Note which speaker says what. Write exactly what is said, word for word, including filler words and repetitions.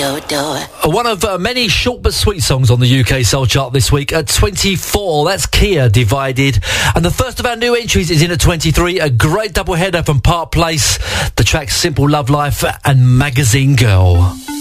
Speaker 1: do, do.
Speaker 2: One of uh, many short but sweet songs on the U K Soul Chart this week at twenty-four. That's Kia, Divided. And the first of our new entries is in at twenty-three. A great double header from Park Place. The track Simple Love Life and Magazine Girl.